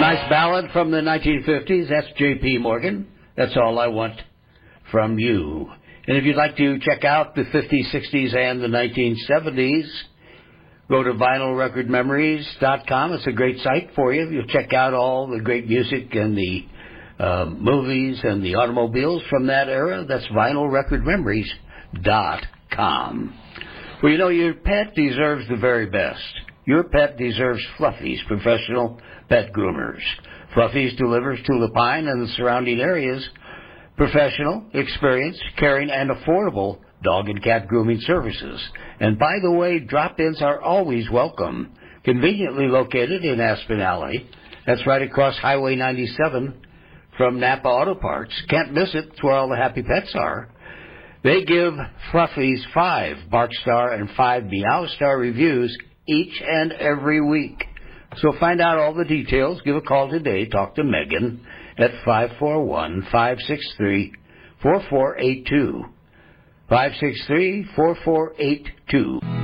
Nice ballad from the 1950s. That's J.P. Morgan. That's All I Want from You. And if you'd like to check out the 50s, 60s, and the 1970s, go to vinylrecordmemories.com. It's a great site for you. You'll check out all the great music and the movies and the automobiles from that era. That's vinylrecordmemories.com. Well, you know, your pet deserves the very best. Your pet deserves Fluffy's professional pet groomers. Fluffy's delivers to Lapine and the surrounding areas professional, experienced, caring, and affordable dog and cat grooming services. And by the way, drop-ins are always welcome. Conveniently located in Aspen Alley. That's right across Highway 97 from Napa Auto Parts. Can't miss it. It's where all the happy pets are. They give Fluffy's 5 Bark Star and 5 Meow Star reviews each and every week. So find out all the details. Give a call today. Talk to Megan at 541-563-4482. 563-4482.